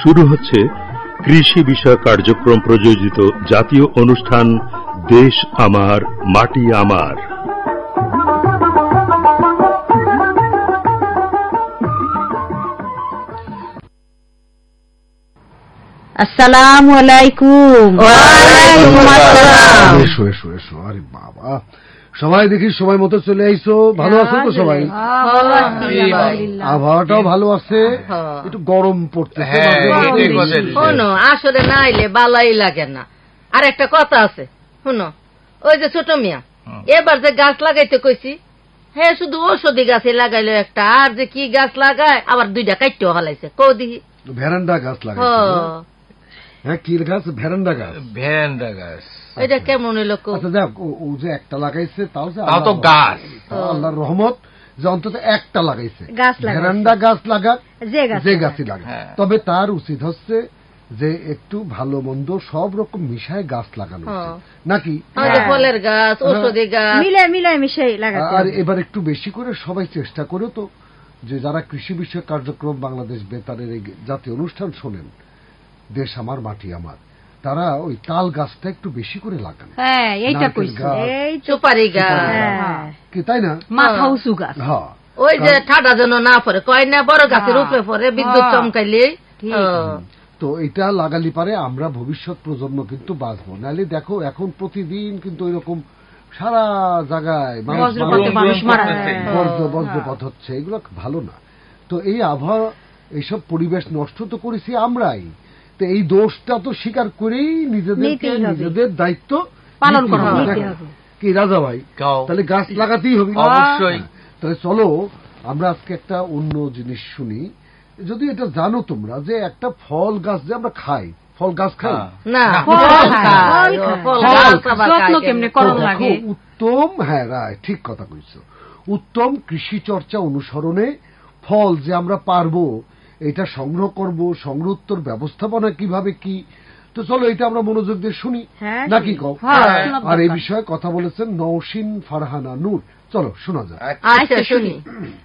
শুরু হচ্ছে কৃষি বিষয়ক কার্যক্রম প্রযোজিত জাতীয় অনুষ্ঠান দেশ আমার মাটি আমার। আসসালামু আলাইকুম। ওয়ালাইকুম আসসালাম। এসো এসো এসো। আরে বাবা, সবাই দেখি সময় মতো চলে আইছো। ভালো আছো তো সবাই? আবহাওয়াটাও ভালো আছে, একটু গরম পড়তেছে। শোনো, আসলে না আইলে বালাই লাগে না। আর একটা কথা আছে, শোনো, ওই যে ছোট মিয়া এবার যে গাছ লাগাইতে কইছি, হ্যাঁ শুধু ঔষধি গাছে লাগাইলো একটা, আর যে কি গাছ লাগায় আবার দুইটা কাইটেও হালাইছে। কৌ দিহি ভেরান্ডা গাছ লাগাইছে। হ্যাঁ, কি গাছ? ভেরান্ডা গাছ। ভেরান্ডা গাছ। এটা কেমন হইলো? আচ্ছা দেখ, ও যে একটা লাগাইছে তাও তো গাছ, আল্লাহর রহমত যে অন্তত একটা লাগাইছে। ভেরান্ডা গাছ লাগাক, যে গাছই লাগাক, তবে তার উচিত হচ্ছে যে একটু ভালো মন্দ সব রকম মিশায় গাছ লাগানো, নাকি? ফলের গাছ, ঔষধি গাছ মিলাই মিশাই লাগাতে। আর এবার একটু বেশি করে সবাই চেষ্টা করো তো, যে যারা কৃষি বিষয়ক কার্যক্রম বাংলাদেশ বেতারের এই জাতীয় অনুষ্ঠান শোনেন, দেশ আমার মাটি আমার, তারা ওই তাল গাছটা একটু বেশি করে লাগান। হ্যাঁ, এইটা কইছে, এই সুপারি গাছ, কি তাই না? মাথা উঁচু গাছ। হ্যাঁ, ওই যে ঠাডা যেন না পড়ে, কয় না বড় গাছের উপরে পড়ে, বিদ্যুৎ চমকাইলে। তো এটা লাগালি পারে আমরা ভবিষ্যৎ প্রজন্ম কিন্তু বাঁচবো। নাহলে দেখো এখন প্রতিদিন কিন্তু ওইরকম সারা জায়গায় বজ্রপাত হচ্ছে, এগুলো ভালো না। তো এই আবহাওয়া, এইসব পরিবেশ নষ্ট তো করেছি আমরাই। তো এই দোষটা তো স্বীকার করেই নিজেদের দায়িত্ব পালন করা হবে। কি রাজা ভাই, তাহলে গাছ লাগাতেই হবে অবশ্যই। তাহলে চলো আমরা আজকে একটা অন্য জিনিস শুনি। যদি এটা জানো তোমরা যে একটা ফল গাছ যে আমরা খাই, ফল গাছ খাই না, উত্তম, হ্যাঁ রায়, ঠিক কথা কইছো। উত্তম কৃষি চর্চা অনুসরণে ফল যে আমরা পারবো, এটা সংগ্রহ করব, সংরক্ষণ ব্যবস্থাপনা কিভাবে কি, তো চলো এটা আমরা মনোযোগ দিয়ে শুনি, নাকি কও? আর এই বিষয়ে কথা বলেছেন নওশিন ফারহানা নূর। চলো শোনা যায়। আচ্ছা শুনি।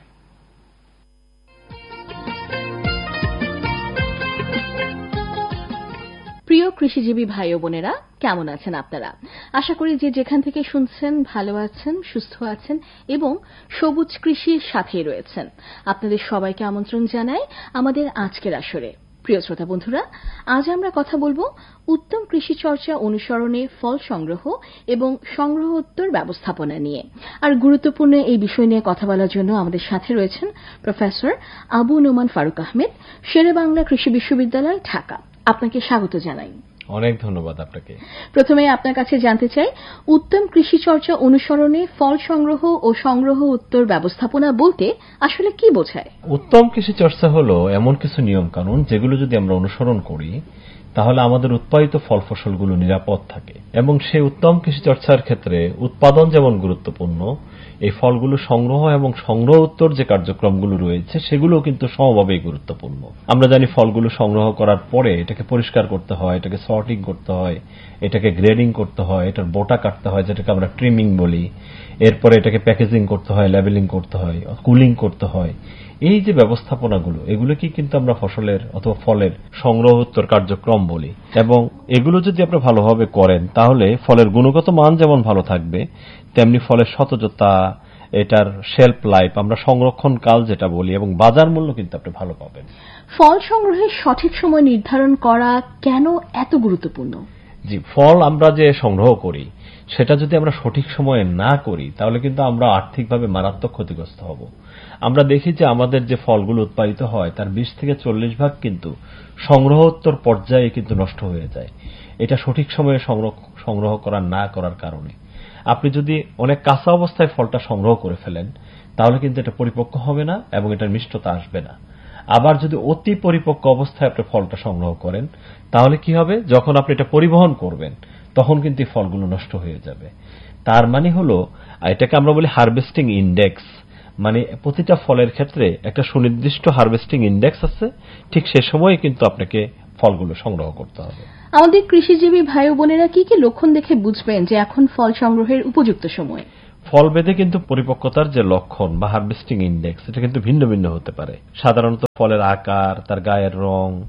প্রিয় কৃষিজীবী ভাই ও বোনেরা, কেমন আছেন আপনারা? আশা করি যে যেখান থেকে শুনছেন ভালো আছেন, সুস্থ আছেন এবং সবুজ কৃষির সাথেই রয়েছেন। আপনাদের সবাইকে আমন্ত্রণ জানাই আমাদের আজকের আসরে। প্রিয় শ্রোতা বন্ধুরা, আজ আমরা কথা বলবো উত্তম কৃষি চর্চা অনুসরণে ফল সংগ্রহ এবং সংগ্রহোত্তর ব্যবস্থাপনা নিয়ে। আর গুরুত্বপূর্ণ এই বিষয় নিয়ে কথা বলার জন্য আমাদের সাথে রয়েছেন প্রফেসর আবু নোমান ফারুক আহমেদ, শেরেবাংলা কৃষি বিশ্ববিদ্যালয়, ঢাকা। আপনাকে স্বাগত জানাই। অনেক ধন্যবাদ আপনাকে। প্রথমে আপনার কাছে জানতে চাই, উত্তম কৃষি চর্চা অনুসরণে ফল সংগ্রহ ও সংগ্রহ উত্তর ব্যবস্থাপনা বলতে আসলে কি বোঝায়? উত্তম কৃষি চর্চা হলো এমন কিছু নিয়ম কানুন যেগুলো যদি আমরা অনুসরণ করি তাহলে আমাদের উৎপাদিত ফল ফসলগুলো নিরাপদ থাকে। এবং সেই উত্তম কৃষি চর্চার ক্ষেত্রে উৎপাদন যেমন গুরুত্বপূর্ণ, এই ফলগুলো সংগ্রহ এবং সংগ্রহ উত্তর যে কার্যক্রমগুলো রয়েছে সেগুলো কিন্তু সমভাবেই গুরুত্বপূর্ণ। আমরা জানি ফলগুলো সংগ্রহ করার পরে এটাকে পরিষ্কার করতে হয়, এটাকে সর্টিং করতে হয়, এটাকে গ্রেডিং করতে হয়, এটার বোটা কাটতে হয় যেটাকে আমরা ট্রিমিং বলি, এরপরে এটাকে প্যাকেজিং করতে হয়, লেবেলিং করতে হয়, কুলিং করতে হয়। এই যে ব্যবস্থাপনাগুলো, এগুলোকে কিন্তু আমরা ফসলের অথবা ফলের সংগ্রহ উত্তর কার্যক্রম বলি। এবং এগুলো যদি আপনি ভালোভাবে করেন তাহলে ফলের গুণগত মান যেমন ভালো থাকবে, তেমনি ফলের সতেজতা, এটার শেলফ লাইফ, আমরা সংরক্ষণ কাল যেটা বলি, এবং বাজার মূল্য কিন্তু আপনি ভালো পাবেন। ফল সংগ্রহের সঠিক সময় নির্ধারণ করা কেন এত গুরুত্বপূর্ণ? জি, ফল আমরা যে সংগ্রহ করি সেটা যদি আমরা সঠিক সময়ে না করি তাহলে কিন্তু আমরা আর্থিকভাবে মারাত্মক ক্ষতিগ্রস্ত হব। আমরা দেখি যে আমাদের যে ফলগুলো উৎপাদিত হয় তার 20 থেকে 40% কিন্তু সংগ্রহোত্তর পর্যায়ে কিন্তু নষ্ট হয়ে যায়। এটা সঠিক সময়ে সংগ্রহ করা না করার কারণে। আপনি যদি অনেক কাঁচা অবস্থায় ফলটা সংগ্রহ করে ফেলেন তাহলে কিন্তু এটা পরিপক্ক হবে না এবং এটার মিষ্টতা আসবে না। আবার যদি অতি পরিপক্ক অবস্থায় আপনি ফলটা সংগ্রহ করেন তাহলে কি হবে, যখন আপনি এটা পরিবহন করবেন তখন কিন্তু এই ফলগুলো নষ্ট হয়ে যাবে। তার মানে হলো, এটাকে আমরা বলি হারভেস্টিং ইন্ডেক্স, মানে প্রতিটা ফলের ক্ষেত্রে একটা সুনির্দিষ্ট হারভেস্টিং ইন্ডেক্স আছে, ঠিক সে সময় কিন্তু আপনাকে ফলগুলো সংগ্রহ করতে হবে। আমাদের কৃষিজীবী ভাই বোনেরা কি কি লক্ষণ দেখে বুঝবেন যে এখন ফল সংগ্রহের উপযুক্ত সময়? ফল ভেদে কিন্তু পরিপক্কতার যে লক্ষণ বা হারভেস্টিং ইন্ডেক্স এটা কিন্তু ভিন্ন ভিন্ন হতে পারে। সাধারণত ফলের আকার, তার গায়ের রং,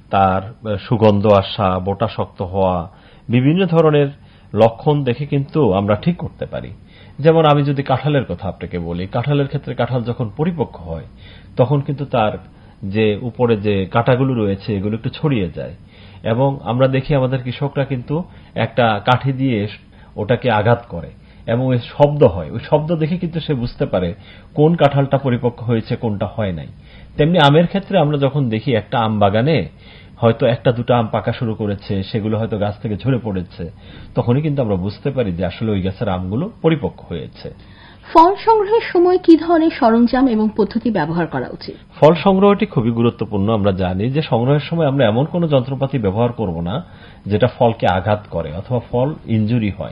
তার সুগন্ধ আসা, বোটা শক্ত হওয়া, বিভিন্ন ধরনের লক্ষণ দেখে কিন্তু আমরা ঠিক করতে পারি। যেমন আমি যদি কাঁঠালের কথা আপনাকে বলি, কাঁঠালের ক্ষেত্রে কাঁঠাল যখন পরিপক্ক হয় তখন কিন্তু তার যে উপরে যে কাঁটাগুলো রয়েছে এগুলো একটু ছড়িয়ে যায়, এবং আমরা দেখি আমাদের কৃষকরা কিন্তু একটা কাঠি দিয়ে ওটাকে আঘাত করে এবং ওই শব্দ হয়, ওই শব্দ দেখে কিন্তু সে বুঝতে পারে কোন কাঁঠালটা পরিপক্ক হয়েছে কোনটা হয় নাই। তেমনি আমের ক্ষেত্রে আমরা যখন দেখি একটা আম বাগানে হয়তো একটা দুটো আম পাকা শুরু করেছে, সেগুলো হয়তো গাছ থেকে ঝরে পড়েছে, তখনই কিন্তু আমরা বুঝতে পারি যে আসলে ওই গাছের আমগুলো পরিপক্ক হয়েছে। ফল সংগ্রহের সময় কি ধরনের সরঞ্জাম এবং পদ্ধতি ব্যবহার করা উচিত? ফল সংগ্রহটি খুবই গুরুত্বপূর্ণ। আমরা জানি যে সংগ্রহের সময় আমরা এমন কোন যন্ত্রপাতি ব্যবহার করব না যেটা ফলকে আঘাত করে অথবা ফল ইনজুরি হয়।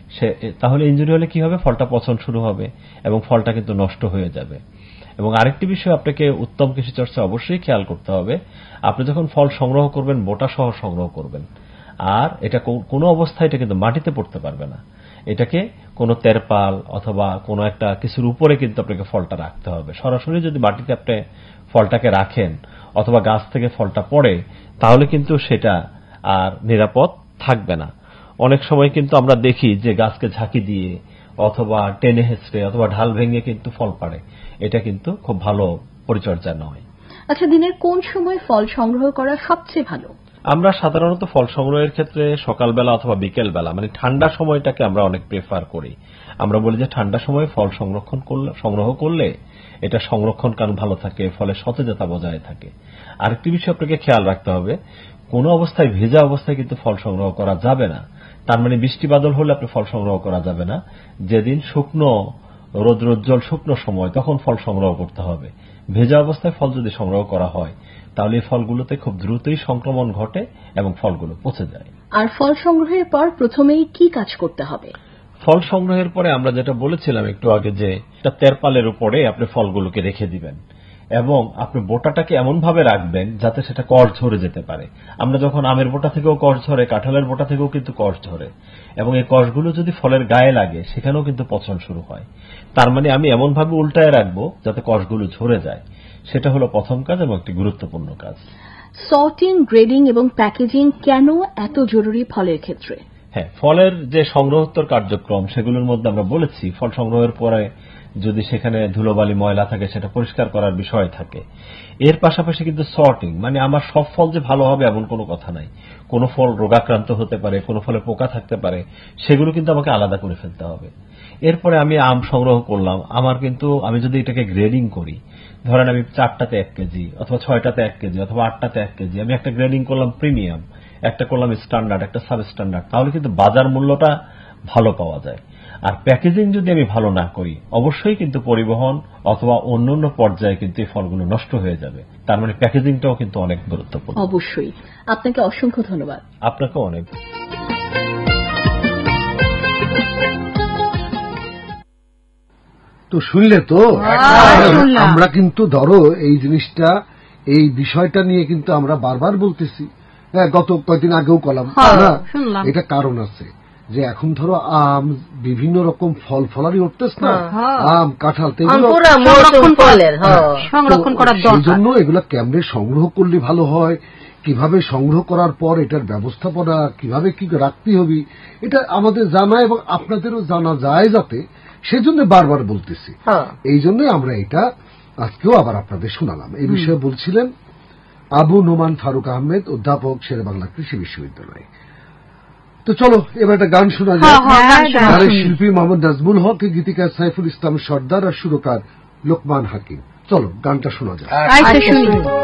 তাহলে ইনজুরি হলে কি হবে, ফলটা পচন শুরু হবে এবং ফলটা কিন্তু নষ্ট হয়ে যাবে। এবং আরেকটি বিষয় আপনাকে উত্তম কৃষি চর্চা অবশ্যই খেয়াল করতে হবে, আপনি যখন ফল সংগ্রহ করবেন বোটা সহ সংগ্রহ করবেন, আর এটা কোনো অবস্থায় এটা কিন্তু মাটিতে পড়তে পারবে না, এটাকে কোনো তেরপাল অথবা কোনো একটা কিছুর উপরে কিন্তু আপনাকে ফলটা রাখতে হবে। সরাসরি যদি মাটিতে আপনি ফলটাকে রাখেন অথবা গাছ থেকে ফলটা পড়ে তাহলে কিন্তু সেটা আর নিরাপদ থাকবে না। অনেক সময় কিন্তু আমরা দেখি যে গাছকে ঝাঁকি দিয়ে অথবা টেনে হেঁচড়ে অথবা ঢাল ভেঙে কিন্তু ফল পাড়ে, এটা কিন্তু খুব ভালো পরিচর্যা নয়। আচ্ছা, দিনের কোন সময় ফল সংগ্রহ করা সবচেয়ে ভালো? আমরা সাধারণত ফল সংগ্রহের ক্ষেত্রে সকালবেলা অথবা বিকেলবেলা, মানে ঠান্ডা সময়টাকে আমরা অনেক প্রেফার করি। আমরা বলি যে ঠান্ডা সময়ে ফল সংগ্রহ করলে এটা সংরক্ষণ কারণ ভালো থাকে, ফলের সতেজতা বজায় থাকে। আরেকটি বিষয় আপনাকে খেয়াল রাখতে হবে, কোনো অবস্থায় ভেজা অবস্থায় কিন্তু ফল সংগ্রহ করা যাবে না। তার মানে বৃষ্টি বাদল হলে আপনি ফল সংগ্রহ করা যাবে না। যেদিন শুকনো রৌদ্রোজ্জ্বল শুকনো সময় তখন ফল সংগ্রহ করতে হবে। ভেজা অবস্থায় ফল যদি সংগ্রহ করা হয় তাহলে এই ফলগুলোতে খুব দ্রুতই সংক্রমণ ঘটে এবং ফলগুলো পচে যায়। আর ফল সংগ্রহের পর প্রথমেই কি কাজ করতে হবে? ফল সংগ্রহের পরে আমরা যেটা বলেছিলাম একটু আগে, যে একটা তেরপালের উপরে আপনি ফলগুলোকে রেখে দিবেন এবং আপনি বোটাটাকে এমন ভাবে রাখবেন যাতে সেটা কষ ঝরে যেতে পারে। আমরা যখন আমের বোটা থেকেও কষ ঝরে, কাঁঠালের বোটা থেকেও কিন্তু কষ ঝরে, এবং এই কষগুলো যদি ফলের গায়ে লাগে সেখানেও কিন্তু পচন শুরু হয়। তার মানে আমি এমন ভাবে উল্টায় রাখবো যাতে কষগুলো ঝরে যায়। সেটা হলো প্রথম কাজ এবং একটি গুরুত্বপূর্ণ কাজ। সর্টিং, গ্রেডিং এবং প্যাকেজিং কেন এত জরুরি ফলের ক্ষেত্রে? হ্যাঁ, ফলের যে সংগ্রহোত্তর কার্যক্রম সেগুলোর মধ্যে আমরা বলেছি ফল সংগ্রহের পরে যদি সেখানে ধুলোবালি ময়লা থাকে সেটা পরিষ্কার করার বিষয় থাকে। এর পাশাপাশি কিন্তু সর্টিং, মানে আমার সব ফল যে ভালো হবে এমন কোনো কথা নাই। কোনো ফল রোগাক্রান্ত হতে পারে, কোনো ফলে পোকা থাকতে পারে, সেগুলো কিন্তু আমাকে আলাদা করে ফেলতে হবে। এরপরে আমি আম সংগ্রহ করলাম, আমার কিন্তু আমি যদি এটাকে গ্রেডিং করি, ধরেন আমি 4টাতে 1 কেজি অথবা 6টাতে 1 কেজি অথবা 8টাতে 1 কেজি, আমি একটা গ্রেডিং করলাম প্রিমিয়াম, একটা করলাম স্ট্যান্ডার্ড, একটা সাব স্ট্যান্ডার্ড, তাহলে কিন্তু বাজার মূল্যটা ভালো পাওয়া যায়। আর প্যাকেজিং যদি আমি ভালো না করি অবশ্যই কিন্তু পরিবহন অথবা অন্যান্য পর্যায়ে কিন্তু এই ফলগুলো নষ্ট হয়ে যাবে। তার মানে প্যাকেজিংটাও কিন্তু অনেক গুরুত্বপূর্ণ। অবশ্যই। আপনাকে অসংখ্য ধন্যবাদ। আপনাকে অনেক। তো শুনলে তো, আমরা কিন্তু ধরো এই জিনিসটা, এই বিষয়টা নিয়ে কিন্তু আমরা বারবার বলতেছি, গত কয়েকদিন আগেও কলাম না, এটা কারণ আছে যে এখন ধরো আম বিভিন্ন রকম ফল ফলারি উঠতেছে না, আম কাঁঠাল, সেই জন্য এগুলা কেমনে সংগ্রহ করলে ভালো হয়, কিভাবে সংগ্রহ করার পর এটার ব্যবস্থাপনা কিভাবে কি রাখতে হবে, এটা আমাদের জানা এবং আপনাদেরও জানা যায় যাতে, সেজন্য বারবার বলতেছি। এই জন্য আমরা এটা আজকেও আবার আপনাদের শোনালাম। এই বিষয়ে বলছিলেন আবু নোমান ফারুক আহমেদ, অধ্যাপক, শেরেবাংলা কৃষি বিশ্ববিদ্যালয়। তো চলো এবার একটা গান শোনা যায়। শিল্পী মোহাম্মদ নাজমুল হক, গীতিকার সাইফুল ইসলাম সর্দার আর সুরকার লোকমান হাকিম। চলো গানটা শোনা যায়।